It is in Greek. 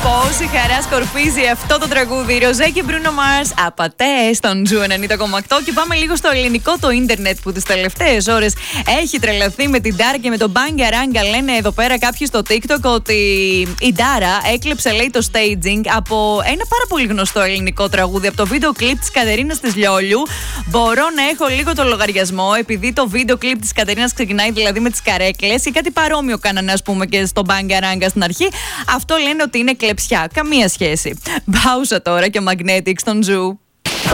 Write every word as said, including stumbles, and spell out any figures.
Πόση χαρά σκορπίζει αυτό το τραγούδι. Ροζέ και Μπρούνο Μάρς, απατέ στον Ζου ενενήντα κόμμα οκτώ. Και πάμε λίγο στο ελληνικό το ίντερνετ που τις τελευταίες ώρες έχει τρελαθεί με την Ντάρα και με τον Μπάγκα Ράγκα. Λένε εδώ πέρα κάποιοι στο TikTok ότι η Ντάρα έκλεψε, λέει, το staging από ένα πάρα πολύ γνωστό ελληνικό τραγούδι, από το βίντεο κλιπ της Κατερίνας της Λιόλιου. Μπορώ να έχω λίγο το λογαριασμό, επειδή το βίντεο κλιπ της Κατερίνας ξεκινάει δηλαδή με τις καρέκλες ή κάτι παρόμοιο κάνανε, ας πούμε, και στο Μπάγκα Ράγκα στην αρχή. Αυτό λένε ότι είναι κλεψιά. Καμία σχέση. Μπάουσα τώρα και Magnetic στον Ζου.